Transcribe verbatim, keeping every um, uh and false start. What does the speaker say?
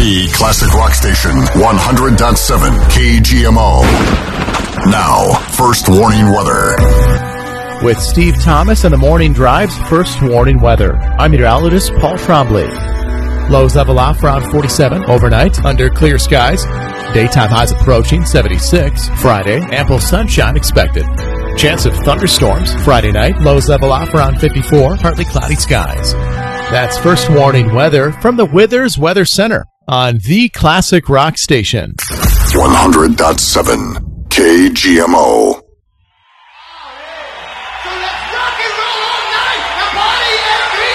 The Classic Rock Station, one hundred point seven K G M O. Now, first warning weather. With Steve Thomas and the Morning Drive's first warning weather, I'm meteorologist Paul Trombley. Lows level off around forty-seven overnight under clear skies. Daytime highs approaching seventy-six. Friday, ample sunshine expected. Chance of thunderstorms Friday night. Lows level off around fifty-four. Partly cloudy skies. That's first warning weather from the Withers Weather Center on the Classic Rock Station. one hundred point seven K G M O.